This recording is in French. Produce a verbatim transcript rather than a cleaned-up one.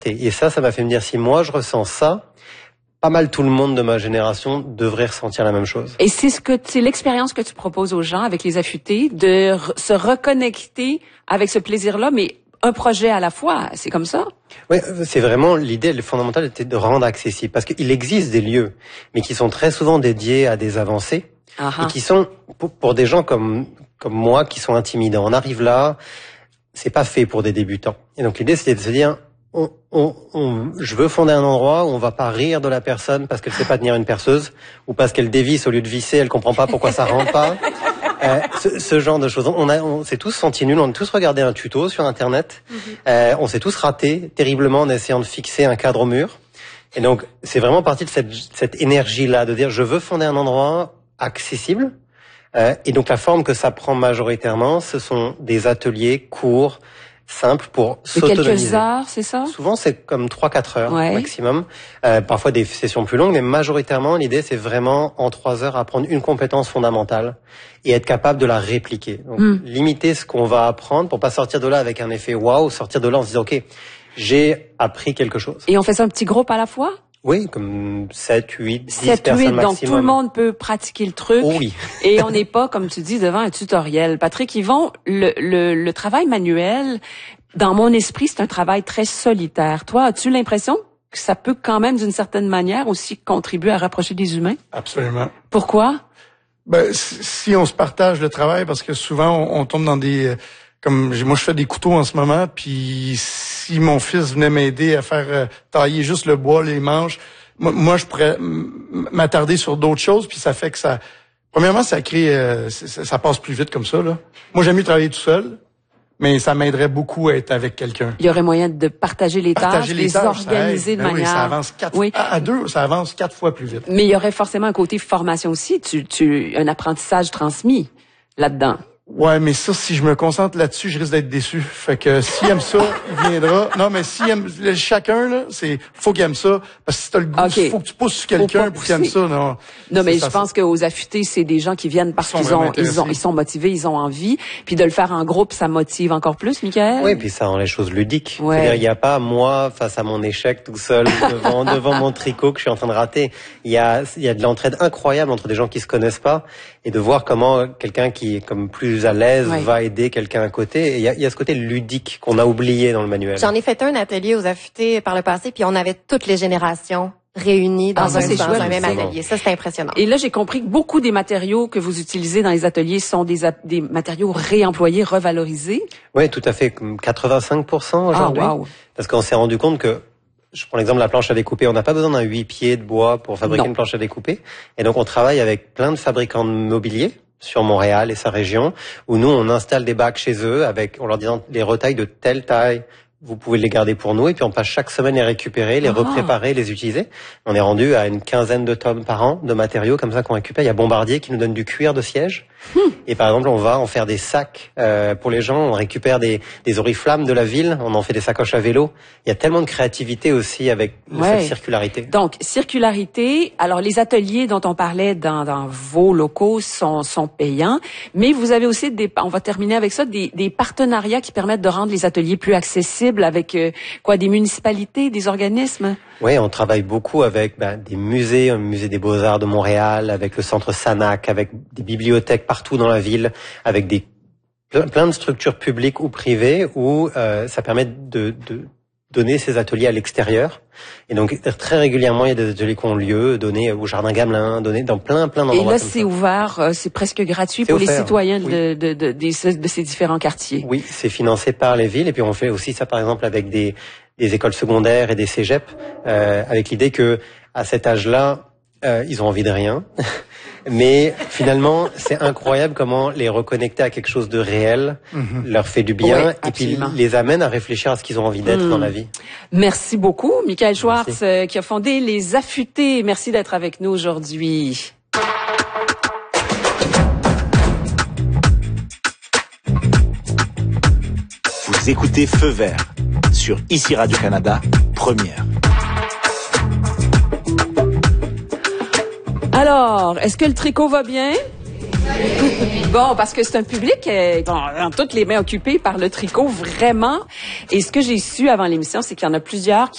Et, et ça, ça m'a fait me dire, si moi je ressens ça, pas mal tout le monde de ma génération devrait ressentir la même chose. Et c'est ce que c'est l'expérience que tu proposes aux gens avec les affûtés, de re- se reconnecter avec ce plaisir-là, mais un projet à la fois, c'est comme ça? Oui, c'est vraiment l'idée fondamentale était de rendre accessible, parce qu'il existe des lieux, mais qui sont très souvent dédiés à des avancées, Uh-huh. et qui sont pour, pour des gens comme comme moi qui sont intimidants. On arrive là, c'est pas fait pour des débutants. Et donc l'idée c'était de se dire On, on, on, je veux fonder un endroit où on va pas rire de la personne parce qu'elle sait pas tenir une perceuse ou parce qu'elle dévisse au lieu de visser, elle comprend pas pourquoi ça rentre pas. Euh, ce, ce genre de choses. On, a, on s'est tous sentis nuls, on a tous regardé un tuto sur Internet, mm-hmm. euh, on s'est tous ratés terriblement en essayant de fixer un cadre au mur. Et donc c'est vraiment parti de cette, cette énergie-là, de dire je veux fonder un endroit accessible. Euh, et donc la forme que ça prend majoritairement, ce sont des ateliers courts, simple pour s'autonomiser. Quelques heures, c'est ça? Souvent, c'est comme trois quatre heures ouais. maximum. Euh, parfois des sessions plus longues, mais majoritairement, l'idée, c'est vraiment en trois heures apprendre une compétence fondamentale et être capable de la répliquer. Donc, mm. limiter ce qu'on va apprendre pour pas sortir de là avec un effet waouh, sortir de là en se disant, OK, j'ai appris quelque chose. Et on fait ça un petit groupe à la fois? Oui, comme sept, huit, dix personnes huit, maximum. Donc tout le monde peut pratiquer le truc. Oh oui. Et on n'est pas, comme tu dis, devant un tutoriel. Patrick Yvon, le, le, le travail manuel, dans mon esprit, c'est un travail très solitaire. Toi, as-tu l'impression que ça peut quand même, d'une certaine manière, aussi contribuer à rapprocher des humains? Absolument. Pourquoi? Ben, si on se partage le travail, parce que souvent, on, on tombe dans des... Comme moi, je fais des couteaux en ce moment, puis si mon fils venait m'aider à faire euh, tailler juste le bois, les manches, moi, moi je pourrais m'attarder sur d'autres choses, puis ça fait que ça... Premièrement, ça crée... Euh, ça, ça passe plus vite comme ça, là. Moi, j'aime mieux travailler tout seul, mais ça m'aiderait beaucoup à être avec quelqu'un. Il y aurait moyen de partager les partager tâches, les, les tâches, organiser ben de oui, manière... ça avance quatre... Oui. À, à deux, ça avance quatre fois plus vite. Mais il y aurait forcément un côté formation aussi, tu, tu, un apprentissage transmis là-dedans. Ouais, mais ça, si je me concentre là-dessus, je risque d'être déçu. Fait que s'il aime ça, il viendra. Non, mais s'il aime chacun, là, c'est faut qu'il aime ça. Parce que si t'as le goût, okay. faut que tu pousses sur quelqu'un pour qu'il aime ça. Non, non mais je pense qu'aux affûtés, c'est des gens qui viennent parce qu'ils ont, ils ont, ils sont motivés, ils ont envie. Puis de le faire en groupe, ça motive encore plus, Michael. Oui, puis ça rend les choses ludiques. Ouais. C'est-à-dire, il n'y a pas moi face à mon échec tout seul devant devant mon tricot que je suis en train de rater. Il y a il y a de l'entraide incroyable entre des gens qui se connaissent pas et de voir comment quelqu'un qui est comme plus à l'aise ouais. va aider quelqu'un à côté. Et il y a, il y a ce côté ludique qu'on a oublié dans le manuel. J'en ai fait un atelier aux affûtés par le passé, puis on avait toutes les générations réunies dans, ah, un, dans un même atelier. Ça, c'est impressionnant. Et là, j'ai compris que beaucoup des matériaux que vous utilisez dans les ateliers sont des, des matériaux réemployés, revalorisés. Oui, tout à fait. Comme quatre-vingt-cinq pour cent aujourd'hui. Ah, wow. Parce qu'on s'est rendu compte que, je prends l'exemple de la planche à découper, on n'a pas besoin d'un huit pieds de bois pour fabriquer non. une planche à découper. Et donc, on travaille avec plein de fabricants de mobilier sur Montréal et sa région, où nous, on installe des bacs chez eux avec, en leur disant les retailles de telle taille, vous pouvez les garder pour nous, et puis on passe chaque semaine les récupérer, les ah. repréparer, les utiliser. On est rendu à une quinzaine de tonnes par an de matériaux comme ça qu'on récupère. Il y a Bombardier qui nous donne du cuir de siège. Hum. Et par exemple, on va en faire des sacs euh, pour les gens. On récupère des, des oriflammes de la ville. On en fait des sacoches à vélo. Il y a tellement de créativité aussi avec ouais. cette circularité. Donc, circularité. Alors, les ateliers dont on parlait dans, dans vos locaux sont, sont payants. Mais vous avez aussi, des, on va terminer avec ça, des, des partenariats qui permettent de rendre les ateliers plus accessibles avec euh, quoi, des municipalités, des organismes? Oui, on travaille beaucoup avec ben, des musées, le musée des Beaux-Arts de Montréal, avec le centre Sanac, avec des bibliothèques partout dans la ville, avec des plein de structures publiques ou privées où euh, ça permet de, de donner ces ateliers à l'extérieur. Et donc très régulièrement, il y a des ateliers qui ont lieu, donnés au Jardin Gamelin, donnés dans plein plein d'endroits. Et là, c'est ouvert, c'est presque gratuit pour offert, les citoyens oui. de, de, de, de, de ces différents quartiers. Oui, c'est financé par les villes. Et puis on fait aussi ça, par exemple, avec des, des écoles secondaires et des cégeps, euh, avec l'idée que à cet âge-là, euh, ils ont envie de rien. Mais finalement, c'est incroyable comment les reconnecter à quelque chose de réel mm-hmm. leur fait du bien oui, et puis les amène à réfléchir à ce qu'ils ont envie d'être mm. dans la vie. Merci beaucoup, Michael Schwartz, euh, qui a fondé Les Affûtés. Merci d'être avec nous aujourd'hui. Vous écoutez Feu Vert sur Ici Radio-Canada, première. Alors, est-ce que le tricot va bien? Bon, parce que c'est un public qui est dans toutes les mains occupées par le tricot, vraiment. Et ce que j'ai su avant l'émission, c'est qu'il y en a plusieurs qui